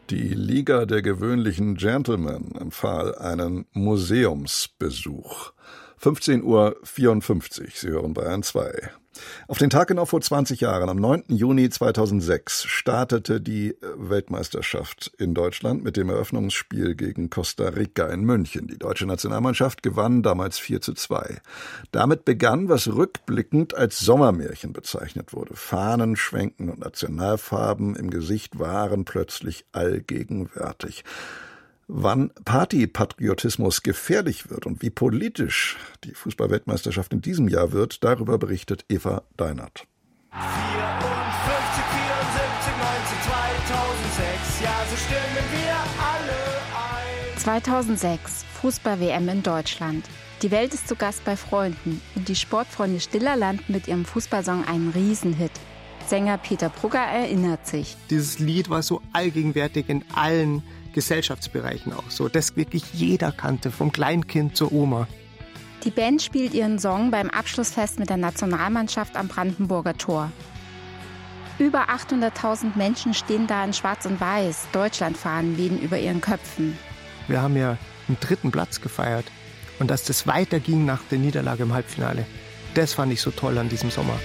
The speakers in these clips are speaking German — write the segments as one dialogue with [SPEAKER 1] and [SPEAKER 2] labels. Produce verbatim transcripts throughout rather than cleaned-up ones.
[SPEAKER 1] Die Liga der gewöhnlichen Gentlemen empfahl einen Museumsbesuch. fünfzehn Uhr vierundfünfzig, Sie hören Bayern zwei. Auf den Tag genau vor zwanzig Jahren, am neunten Juni zweitausendsechs, startete die Weltmeisterschaft in Deutschland mit dem Eröffnungsspiel gegen Costa Rica in München. Die deutsche Nationalmannschaft gewann damals vier zu zwei. Damit begann, was rückblickend als Sommermärchen bezeichnet wurde. Fahnen schwenken und Nationalfarben im Gesicht waren plötzlich allgegenwärtig. Wann Partypatriotismus gefährlich wird und wie politisch die Fußball-Weltmeisterschaft in diesem Jahr wird, darüber berichtet Eva Deinert.
[SPEAKER 2] vierundfünfzig, vierundsiebzig, neunzehn, zweitausendsechs, ja, so stimmen wir alle ein.
[SPEAKER 3] zweitausendsechs, Fußball-W M in Deutschland. Die Welt ist zu Gast bei Freunden und die Sportfreunde Stiller landen mit ihrem Fußballsong einen Riesenhit. Sänger Peter Brugger erinnert sich.
[SPEAKER 4] Dieses Lied war so allgegenwärtig in allen Gesellschaftsbereichen auch so, dass wirklich jeder kannte, vom Kleinkind zur Oma.
[SPEAKER 3] Die Band spielt ihren Song beim Abschlussfest mit der Nationalmannschaft am Brandenburger Tor. Über achthunderttausend Menschen stehen da in Schwarz und Weiß, Deutschlandfahnen wehen über ihren Köpfen.
[SPEAKER 4] Wir haben ja einen dritten Platz gefeiert und dass das weiterging nach der Niederlage im Halbfinale, das fand ich so toll an diesem Sommer.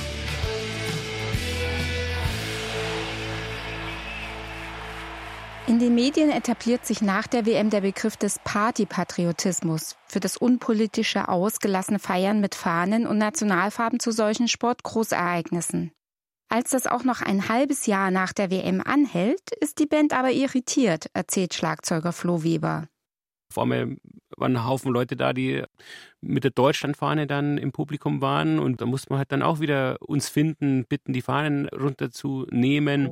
[SPEAKER 3] In den Medien etabliert sich nach der W M der Begriff des Partypatriotismus für das unpolitische, ausgelassene Feiern mit Fahnen und Nationalfarben zu solchen Sportgroßereignissen. Als das auch noch ein halbes Jahr nach der W M anhält, ist die Band aber irritiert, erzählt Schlagzeuger Flo Weber.
[SPEAKER 5] Vor allem waren ein Haufen Leute da, die mit der Deutschlandfahne dann im Publikum waren und da musste man halt dann auch wieder uns finden, bitten, die Fahnen runterzunehmen.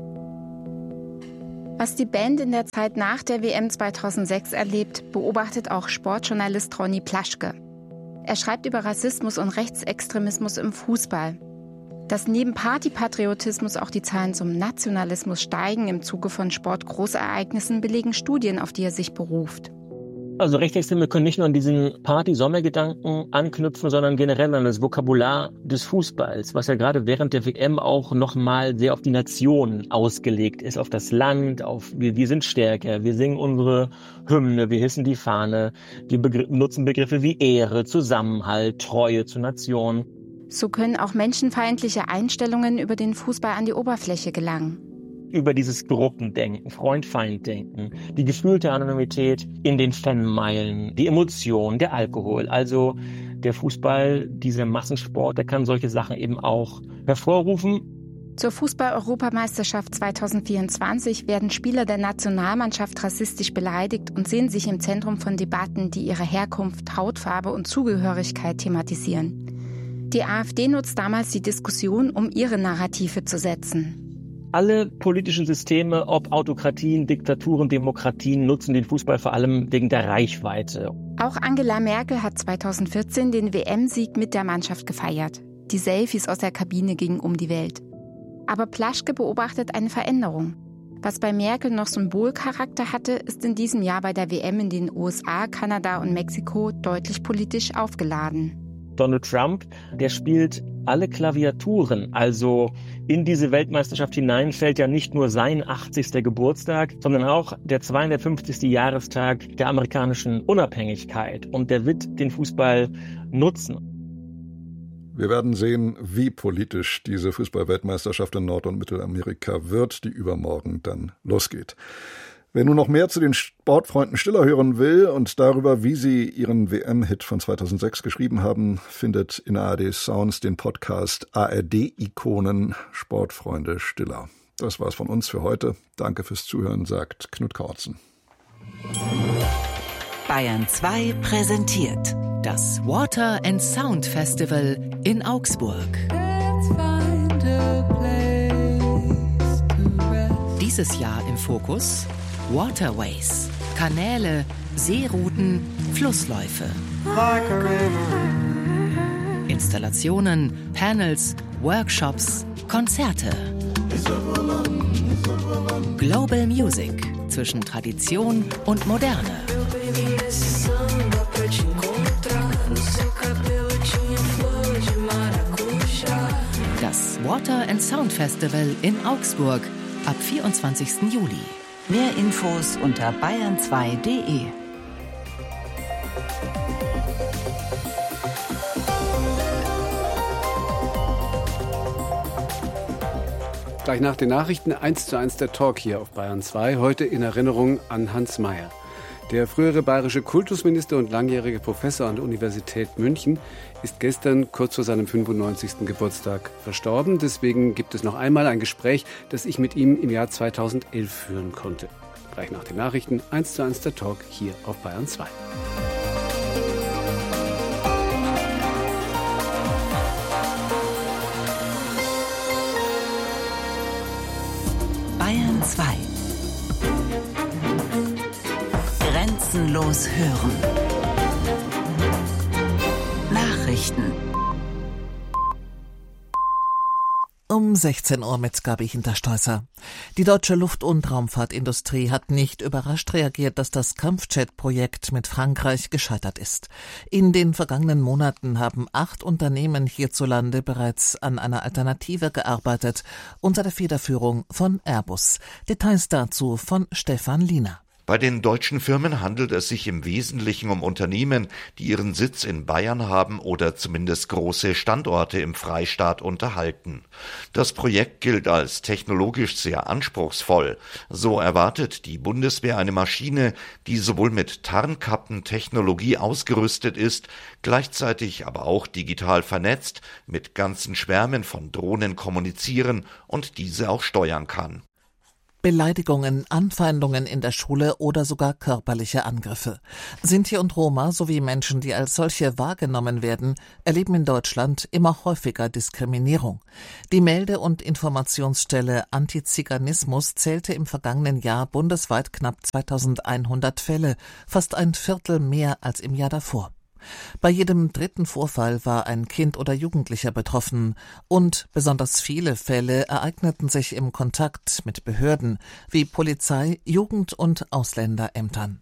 [SPEAKER 3] Was die Band in der Zeit nach der W M zweitausendsechs erlebt, beobachtet auch Sportjournalist Ronny Plaschke. Er schreibt über Rassismus und Rechtsextremismus im Fußball. Dass neben Partypatriotismus auch die Zahlen zum Nationalismus steigen im Zuge von Sportgroßereignissen, belegen Studien, auf die er sich beruft.
[SPEAKER 6] Also Rechtsextreme können nicht nur an diesen Party-Sommergedanken anknüpfen, sondern generell an das Vokabular des Fußballs, was ja gerade während der W M auch nochmal sehr auf die Nation ausgelegt ist, auf das Land, auf wir, wir sind stärker, wir singen unsere Hymne, wir hissen die Fahne, wir begr- nutzen Begriffe wie Ehre, Zusammenhalt, Treue zur Nation.
[SPEAKER 3] So können auch menschenfeindliche Einstellungen über den Fußball an die Oberfläche gelangen.
[SPEAKER 6] Über dieses Gruppendenken, Freund-Feind-Denken, die gefühlte Anonymität in den Fanmeilen, die Emotion, der Alkohol. Also der Fußball, dieser Massensport, der kann solche Sachen eben auch hervorrufen.
[SPEAKER 3] Zur Fußball-Europameisterschaft zweitausendvierundzwanzig werden Spieler der Nationalmannschaft rassistisch beleidigt und sehen sich im Zentrum von Debatten, die ihre Herkunft, Hautfarbe und Zugehörigkeit thematisieren. Die AfD nutzt damals die Diskussion, um ihre Narrative zu setzen.
[SPEAKER 6] Alle politischen Systeme, ob Autokratien, Diktaturen, Demokratien, nutzen den Fußball vor allem wegen der Reichweite.
[SPEAKER 3] Auch Angela Merkel hat zweitausendvierzehn den W M-Sieg mit der Mannschaft gefeiert. Die Selfies aus der Kabine gingen um die Welt. Aber Plaschke beobachtet eine Veränderung. Was bei Merkel noch Symbolcharakter hatte, ist in diesem Jahr bei der W M in den U S A, Kanada und Mexiko deutlich politisch aufgeladen.
[SPEAKER 6] Donald Trump, der spielt alle Klaviaturen, also in diese Weltmeisterschaft hinein fällt ja nicht nur sein achtzigster Geburtstag, sondern auch der zweihundertfünfzigste Jahrestag der amerikanischen Unabhängigkeit und der wird den Fußball nutzen.
[SPEAKER 1] Wir werden sehen, wie politisch diese Fußball-Weltmeisterschaft in Nord- und Mittelamerika wird, die übermorgen dann losgeht. Wer nun noch mehr zu den Sportfreunden Stiller hören will und darüber, wie sie ihren W M-Hit von zweitausendsechs geschrieben haben, findet in A R D Sounds den Podcast A R D-Ikonen Sportfreunde Stiller. Das war's von uns für heute. Danke fürs Zuhören, sagt Knut Kautzen.
[SPEAKER 7] Bayern zwei präsentiert das Water and Sound Festival in Augsburg. Dieses Jahr im Fokus Waterways, Kanäle, Seerouten, Flussläufe. Installationen, Panels, Workshops, Konzerte. Global Music zwischen Tradition und Moderne. Das Water and Sound Festival in Augsburg ab vierundzwanzigsten Juli. Mehr Infos unter bayern zwei punkt de.
[SPEAKER 8] Gleich nach den Nachrichten eins zu eins der Talk hier auf Bayern zwei. Heute in Erinnerung an Hans Mayer. Der frühere bayerische Kultusminister und langjährige Professor an der Universität München ist gestern kurz vor seinem fünfundneunzigsten Geburtstag verstorben. Deswegen gibt es noch einmal ein Gespräch, das ich mit ihm im Jahr zweitausendelf führen konnte. Gleich nach den Nachrichten eins zu eins der Talk hier auf Bayern zwei.
[SPEAKER 7] Bayern zwei. Grenzenlos hören. Nachrichten.
[SPEAKER 9] Um sechzehn Uhr mit Gabi Hinterstolzer. Die deutsche Luft- und Raumfahrtindustrie hat nicht überrascht reagiert, dass das Kampfjet-Projekt mit Frankreich gescheitert ist. In den vergangenen Monaten haben acht Unternehmen hierzulande bereits an einer Alternative gearbeitet, unter der Federführung von Airbus. Details dazu von Stefan Liener.
[SPEAKER 10] Bei den deutschen Firmen handelt es sich im Wesentlichen um Unternehmen, die ihren Sitz in Bayern haben oder zumindest große Standorte im Freistaat unterhalten. Das Projekt gilt als technologisch sehr anspruchsvoll. So erwartet die Bundeswehr eine Maschine, die sowohl mit Tarnkappentechnologie ausgerüstet ist, gleichzeitig aber auch digital vernetzt, mit ganzen Schwärmen von Drohnen kommunizieren und diese auch steuern kann.
[SPEAKER 9] Beleidigungen, Anfeindungen in der Schule oder sogar körperliche Angriffe. Sinti und Roma sowie Menschen, die als solche wahrgenommen werden, erleben in Deutschland immer häufiger Diskriminierung. Die Melde- und Informationsstelle Antiziganismus zählte im vergangenen Jahr bundesweit knapp zweitausendeinhundert Fälle, fast ein Viertel mehr als im Jahr davor. Bei jedem dritten Vorfall war ein Kind oder Jugendlicher betroffen und besonders viele Fälle ereigneten sich im Kontakt mit Behörden wie Polizei, Jugend- und Ausländerämtern.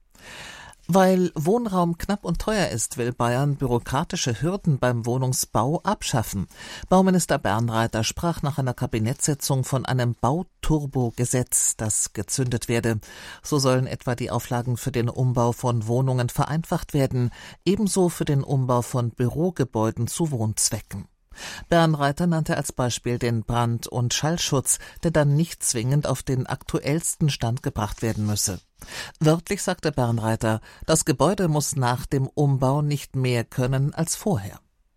[SPEAKER 9] Weil Wohnraum knapp und teuer ist, will Bayern bürokratische Hürden beim Wohnungsbau abschaffen. Bauminister Bernreiter sprach nach einer Kabinettssitzung von einem Bauturbo-Gesetz, das gezündet werde. So sollen etwa die Auflagen für den Umbau von Wohnungen vereinfacht werden, ebenso für den Umbau von Bürogebäuden zu Wohnzwecken. Bernreiter nannte als Beispiel den Brand- und Schallschutz, der dann nicht zwingend auf den aktuellsten Stand gebracht werden müsse. Wörtlich sagte Bernreiter, das Gebäude muss nach dem Umbau nicht mehr können als vorher.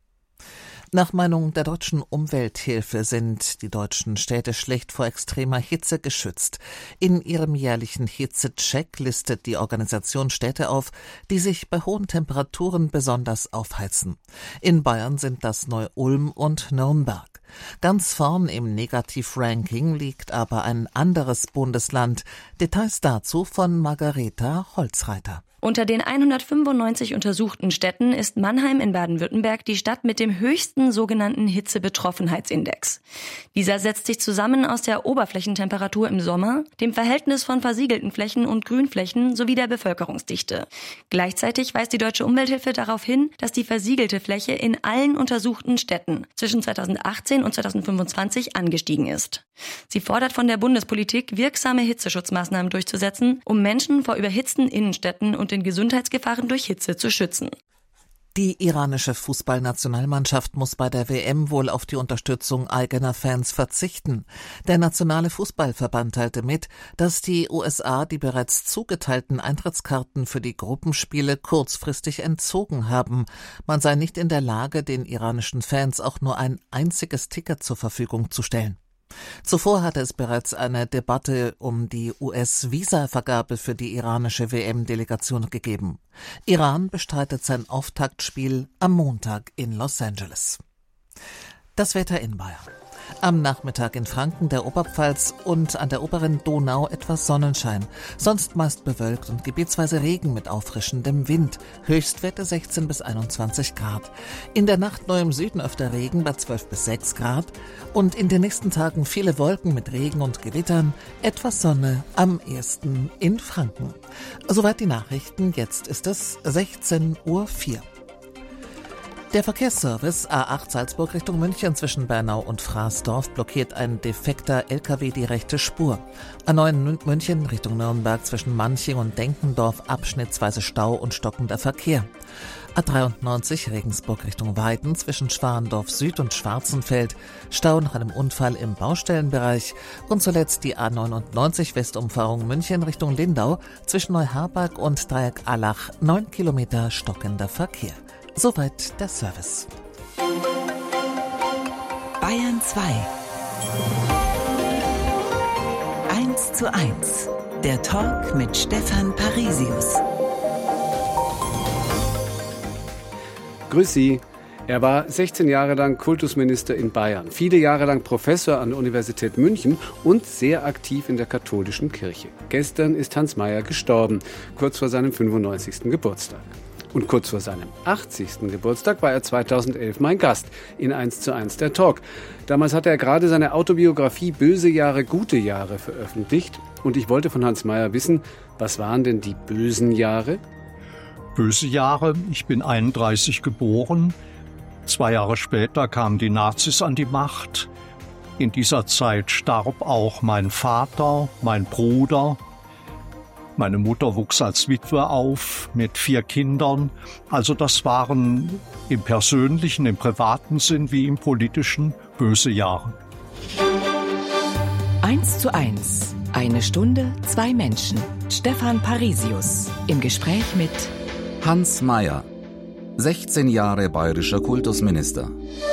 [SPEAKER 9] Nach Meinung der Deutschen Umwelthilfe sind die deutschen Städte schlecht vor extremer Hitze geschützt. In ihrem jährlichen Hitzecheck listet die Organisation Städte auf, die sich bei hohen Temperaturen besonders aufheizen. In Bayern sind das Neu-Ulm und Nürnberg. Ganz vorn im Negativ-Ranking liegt aber ein anderes Bundesland. Details dazu von Margareta Holzreiter.
[SPEAKER 11] Unter den hundertfünfundneunzig untersuchten Städten ist Mannheim in Baden-Württemberg die Stadt mit dem höchsten sogenannten Hitzebetroffenheitsindex. Dieser setzt sich zusammen aus der Oberflächentemperatur im Sommer, dem Verhältnis von versiegelten Flächen und Grünflächen sowie der Bevölkerungsdichte. Gleichzeitig weist die Deutsche Umwelthilfe darauf hin, dass die versiegelte Fläche in allen untersuchten Städten zwischen zweitausendachtzehn und zweitausendfünfundzwanzig angestiegen ist. Sie fordert von der Bundespolitik, wirksame Hitzeschutzmaßnahmen durchzusetzen, um Menschen vor überhitzten Innenstädten und den Gesundheitsgefahren durch Hitze zu schützen.
[SPEAKER 9] Die iranische Fußballnationalmannschaft muss bei der W M wohl auf die Unterstützung eigener Fans verzichten. Der nationale Fußballverband teilte mit, dass die U S A die bereits zugeteilten Eintrittskarten für die Gruppenspiele kurzfristig entzogen haben. Man sei nicht in der Lage, den iranischen Fans auch nur ein einziges Ticket zur Verfügung zu stellen. Zuvor hatte es bereits eine Debatte um die U S-Visa-Vergabe für die iranische W M-Delegation gegeben. Iran bestreitet sein Auftaktspiel am Montag in Los Angeles. Das Wetter in Bayern. Am Nachmittag in Franken, der Oberpfalz und an der oberen Donau etwas Sonnenschein. Sonst meist bewölkt und gebietsweise Regen mit auffrischendem Wind. Höchstwerte sechzehn bis einundzwanzig Grad. In der Nacht nur im Süden öfter Regen bei zwölf bis sechs Grad. Und in den nächsten Tagen viele Wolken mit Regen und Gewittern. Etwas Sonne, am ehesten in Franken. Soweit die Nachrichten. Jetzt ist es sechzehn Uhr vier. Der Verkehrsservice A acht Salzburg Richtung München zwischen Bernau und Fraßdorf blockiert ein defekter L K W die rechte Spur. A neun München Richtung Nürnberg zwischen Manching und Denkendorf abschnittsweise Stau und stockender Verkehr. A dreiundneunzig Regensburg Richtung Weiden zwischen Schwandorf Süd und Schwarzenfeld, Stau nach einem Unfall im Baustellenbereich und zuletzt die A neunundneunzig Westumfahrung München Richtung Lindau zwischen Neuharberg und Dreieck Allach, neun Kilometer stockender Verkehr. Soweit der Service.
[SPEAKER 7] Bayern zwei. eins zu eins. Der Talk mit Stefan Parisius.
[SPEAKER 8] Grüß Sie. Er war sechzehn Jahre lang Kultusminister in Bayern, viele Jahre lang Professor an der Universität München und sehr aktiv in der katholischen Kirche. Gestern ist Hans Mayer gestorben, kurz vor seinem fünfundneunzigsten Geburtstag. Und kurz vor seinem achtzigsten Geburtstag war er zweitausendelf mein Gast in eins zu eins der Talk. Damals hatte er gerade seine Autobiografie Böse Jahre, gute Jahre veröffentlicht. Und ich wollte von Hans Mayer wissen, was waren denn die bösen Jahre?
[SPEAKER 12] Böse Jahre, ich bin einunddreißig geboren. Zwei Jahre später kamen die Nazis an die Macht. In dieser Zeit starb auch mein Vater, mein Bruder. Meine Mutter wuchs als Witwe auf mit vier Kindern. Also das waren im persönlichen, im privaten Sinn wie im politischen böse Jahre.
[SPEAKER 7] eins zu eins. Eine Stunde, zwei Menschen. Stefan Parisius im Gespräch mit
[SPEAKER 13] Hans Mayer, sechzehn Jahre bayerischer Kultusminister.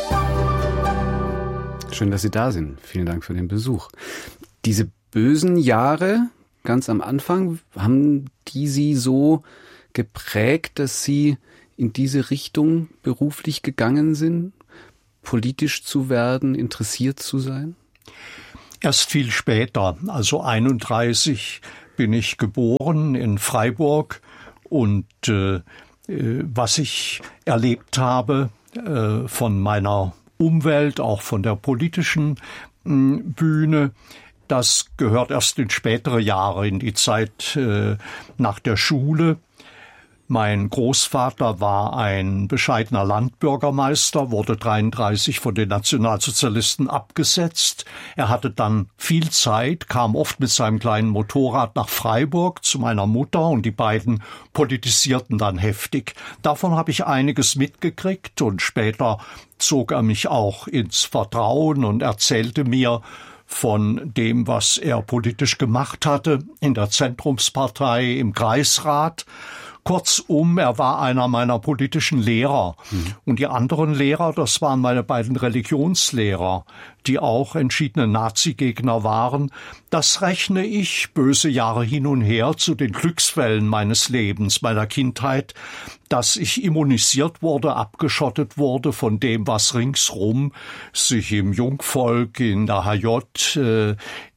[SPEAKER 8] Schön, dass Sie da sind. Vielen Dank für den Besuch. Diese bösen Jahre ganz am Anfang, haben die Sie so geprägt, dass Sie in diese Richtung beruflich gegangen sind, politisch zu werden, interessiert zu sein?
[SPEAKER 12] Erst viel später, also einunddreißig, bin ich geboren in Freiburg und äh, was ich erlebt habe äh, von meiner Umwelt, auch von der politischen mh, Bühne, das gehört erst in spätere Jahre, in die Zeit äh, nach der Schule. Mein Großvater war ein bescheidener Landbürgermeister, wurde dreiunddreißig von den Nationalsozialisten abgesetzt. Er hatte dann viel Zeit, kam oft mit seinem kleinen Motorrad nach Freiburg zu meiner Mutter und die beiden politisierten dann heftig. Davon habe ich einiges mitgekriegt und später zog er mich auch ins Vertrauen und erzählte mir von dem, was er politisch gemacht hatte in der Zentrumspartei, im Kreisrat. Kurzum, er war einer meiner politischen Lehrer. Mhm. Und die anderen Lehrer, das waren meine beiden Religionslehrer, die auch entschiedene Nazi-Gegner waren. Das rechne ich, böse Jahre hin und her, zu den Glücksfällen meines Lebens, meiner Kindheit, dass ich immunisiert wurde, abgeschottet wurde von dem, was ringsrum sich im Jungvolk, in der H J, äh,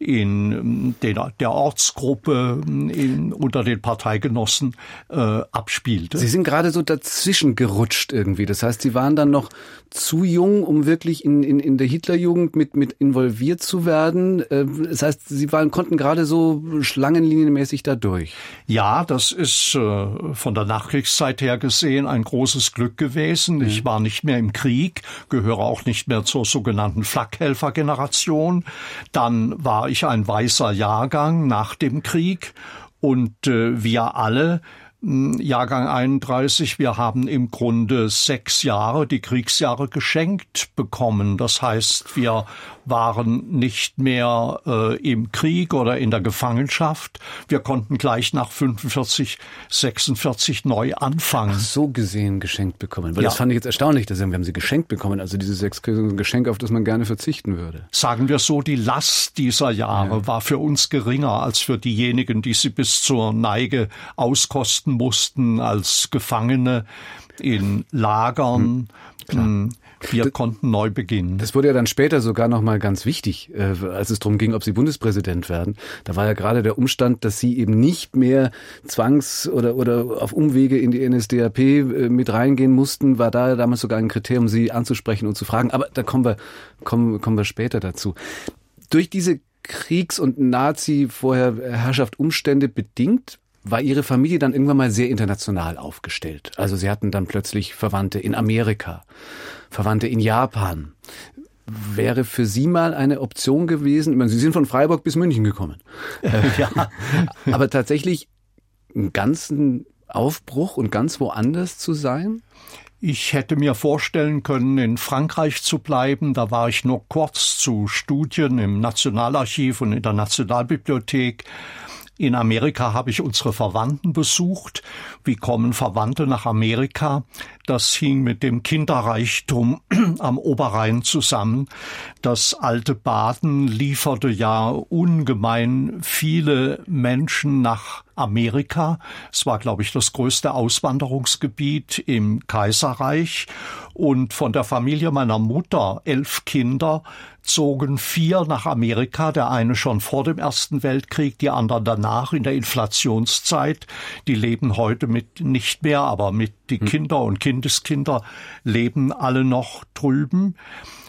[SPEAKER 12] in der, der Ortsgruppe, in, unter den Parteigenossen äh, abspielte.
[SPEAKER 8] Sie sind gerade so dazwischen gerutscht irgendwie. Das heißt, Sie waren dann noch zu jung, um wirklich in, in, in der Hitlerjugend mit, mit involviert zu werden. Das heißt, Sie waren, konnten gerade so schlangenlinienmäßig da durch.
[SPEAKER 12] Ja, das ist äh, von der Nachkriegszeit her gesehen ein großes Glück gewesen. Ich war nicht mehr im Krieg, gehöre auch nicht mehr zur sogenannten Flakhelfer-Generation. Dann war ich ein weißer Jahrgang nach dem Krieg und äh, wir alle, Jahrgang einunddreißig, wir haben im Grunde sechs Jahre, die Kriegsjahre geschenkt bekommen. Das heißt, wir waren nicht mehr äh, im Krieg oder in der Gefangenschaft. Wir konnten gleich nach fünfundvierzig, sechsundvierzig neu anfangen.
[SPEAKER 8] Ach, so gesehen geschenkt bekommen. Weil
[SPEAKER 12] ja.
[SPEAKER 8] Das fand ich jetzt erstaunlich, dass wir haben sie geschenkt bekommen. Also dieses Geschenk, auf das man gerne verzichten würde.
[SPEAKER 12] Sagen wir so, die Last dieser Jahre ja. war für uns geringer als für diejenigen, die sie bis zur Neige auskosten mussten als Gefangene in Lagern. Hm, wir das, konnten neu beginnen.
[SPEAKER 8] Das wurde ja dann später sogar noch mal ganz wichtig, äh, als es darum ging, ob Sie Bundespräsident werden. Da war ja gerade der Umstand, dass Sie eben nicht mehr zwangs- oder oder auf Umwege in die N S D A P äh, mit reingehen mussten, war da damals sogar ein Kriterium, Sie anzusprechen und zu fragen. Aber da kommen wir kommen kommen wir später dazu. Durch diese Kriegs- und Nazi-Vorherrschaft Umstände bedingt, war Ihre Familie dann irgendwann mal sehr international aufgestellt. Also Sie hatten dann plötzlich Verwandte in Amerika, Verwandte in Japan. Wäre für Sie mal eine Option gewesen, ich meine, Sie sind von Freiburg bis München gekommen, ja. aber tatsächlich einen ganzen Aufbruch und ganz woanders zu sein?
[SPEAKER 12] Ich hätte mir vorstellen können, in Frankreich zu bleiben. Da war ich nur kurz zu Studien im Nationalarchiv und in der Nationalbibliothek. In Amerika habe ich unsere Verwandten besucht. Wie kommen Verwandte nach Amerika? Das hing mit dem Kinderreichtum am Oberrhein zusammen. Das alte Baden lieferte ja ungemein viele Menschen nach Amerika. Es war, glaube ich, das größte Auswanderungsgebiet im Kaiserreich. Und von der Familie meiner Mutter, elf Kinder, zogen vier nach Amerika, der eine schon vor dem Ersten Weltkrieg, die anderen danach in der Inflationszeit. Die leben heute mit nicht mehr, aber mit die Kinder und Kindeskinder leben alle noch drüben.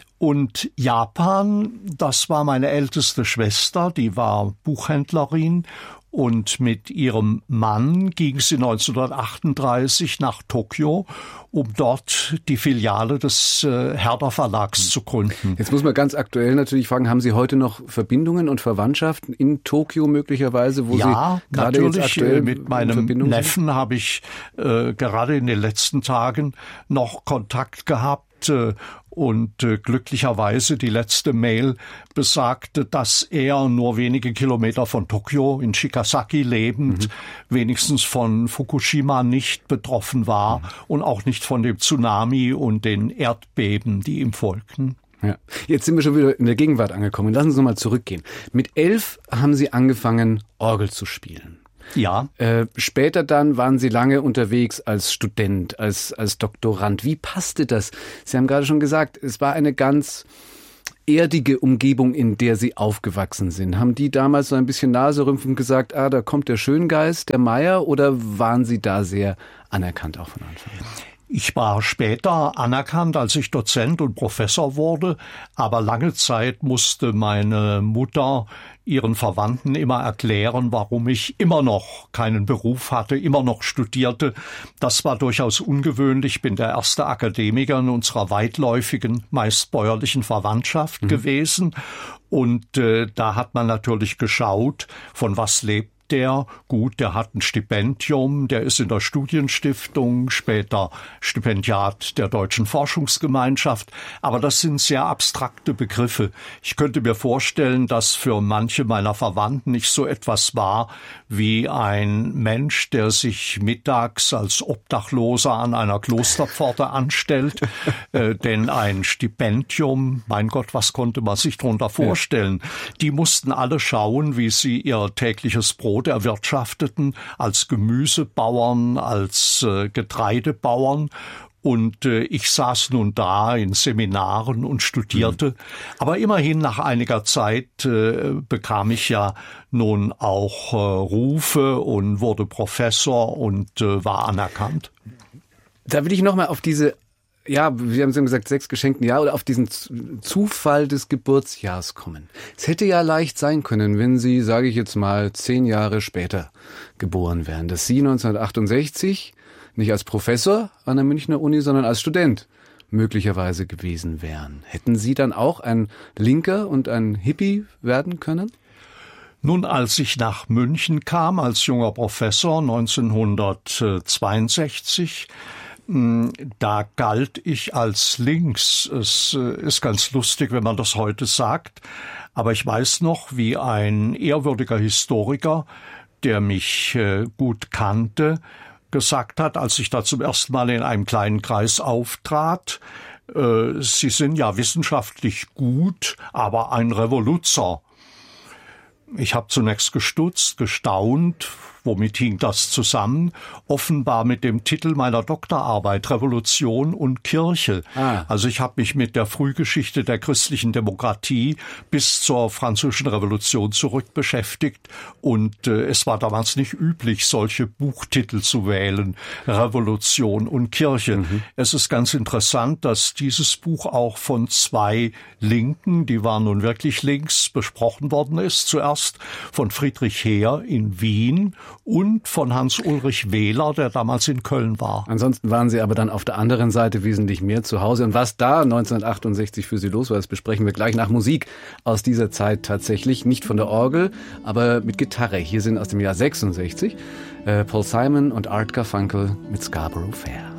[SPEAKER 12] Und Japan, das war meine älteste Schwester, die war Buchhändlerin. Und mit ihrem Mann ging sie neunzehnhundertachtunddreißig nach Tokio, um dort die Filiale des äh, Herder Verlags zu gründen.
[SPEAKER 8] Jetzt muss man ganz aktuell natürlich fragen, haben Sie heute noch Verbindungen und Verwandtschaften in Tokio möglicherweise, wo
[SPEAKER 12] ja,
[SPEAKER 8] Sie gerade
[SPEAKER 12] natürlich,
[SPEAKER 8] jetzt aktuell
[SPEAKER 12] mit meinem Neffen habe ich äh, gerade in den letzten Tagen noch Kontakt gehabt. Äh, Und äh, glücklicherweise die letzte Mail besagte, dass er nur wenige Kilometer von Tokio in Shikasaki lebend mhm. wenigstens von Fukushima nicht betroffen war mhm. und auch nicht von dem Tsunami und den Erdbeben, die ihm folgten.
[SPEAKER 8] Ja. Jetzt sind wir schon wieder in der Gegenwart angekommen. Lassen Sie uns nochmal zurückgehen. Mit elf haben Sie angefangen, Orgel zu spielen.
[SPEAKER 12] Ja.
[SPEAKER 8] Äh, später dann waren Sie lange unterwegs als Student, als, als Doktorand. Wie passte das? Sie haben gerade schon gesagt, es war eine ganz erdige Umgebung, in der Sie aufgewachsen sind. Haben die damals so ein bisschen naserümpfend gesagt, ah, da kommt der Schöngeist, der Meier, oder waren Sie da sehr anerkannt auch von Anfang an?
[SPEAKER 12] Ich war später anerkannt, als ich Dozent und Professor wurde, aber lange Zeit musste meine Mutter ihren Verwandten immer erklären, warum ich immer noch keinen Beruf hatte, immer noch studierte. Das war durchaus ungewöhnlich. Ich bin der erste Akademiker in unserer weitläufigen, meist bäuerlichen Verwandtschaft mhm. gewesen. Und äh, da hat man natürlich geschaut, von was lebt der, gut, der hat ein Stipendium, der ist in der Studienstiftung, später Stipendiat der Deutschen Forschungsgemeinschaft, aber das sind sehr abstrakte Begriffe. Ich könnte mir vorstellen, dass für manche meiner Verwandten nicht so etwas war wie ein Mensch, der sich mittags als Obdachloser an einer Klosterpforte anstellt, äh, denn ein Stipendium, mein Gott, was konnte man sich darunter vorstellen? Ja. Die mussten alle schauen, wie sie ihr tägliches Brot erwirtschafteten, als Gemüsebauern, als äh, Getreidebauern. Und äh, ich saß nun da in Seminaren und studierte. Mhm. Aber immerhin nach einiger Zeit äh, bekam ich ja nun auch äh, Rufe und wurde Professor und äh, war anerkannt.
[SPEAKER 8] Da will ich noch mal auf diese, ja, wir haben es gesagt, sechs geschenkten Jahre, oder auf diesen Zufall des Geburtsjahrs kommen. Es hätte ja leicht sein können, wenn Sie, sage ich jetzt mal, zehn Jahre später geboren wären, dass Sie neunzehnhundertachtundsechzig nicht als Professor an der Münchner Uni, sondern als Student möglicherweise gewesen wären. Hätten Sie dann auch ein Linker und ein Hippie werden können?
[SPEAKER 12] Nun, als ich nach München kam, als junger Professor neunzehnhundertzweiundsechzig, da galt ich als links. Es ist ganz lustig, wenn man das heute sagt. Aber ich weiß noch, wie ein ehrwürdiger Historiker, der mich gut kannte, gesagt hat, als ich da zum ersten Mal in einem kleinen Kreis auftrat, Sie sind ja wissenschaftlich gut, aber ein Revoluzer. Ich habe zunächst gestutzt, gestaunt, womit hing das zusammen? Offenbar mit dem Titel meiner Doktorarbeit Revolution und Kirche. Ah. Also ich habe mich mit der Frühgeschichte der christlichen Demokratie bis zur Französischen Revolution zurück beschäftigt und äh, es war damals nicht üblich, solche Buchtitel zu wählen, Revolution und Kirche. Mhm. Es ist ganz interessant, dass dieses Buch auch von zwei Linken, die waren nun wirklich links, besprochen worden ist. Zuerst von Friedrich Heer in Wien und von Hans-Ulrich Wähler, der damals in Köln war.
[SPEAKER 8] Ansonsten waren Sie aber dann auf der anderen Seite wesentlich mehr zu Hause. Und was da neunzehnhundertachtundsechzig für Sie los war, das besprechen wir gleich nach Musik aus dieser Zeit tatsächlich. Nicht von der Orgel, aber mit Gitarre. Hier sind aus dem Jahr sechsundsechzig äh, Paul Simon und Art Garfunkel mit Scarborough Fair.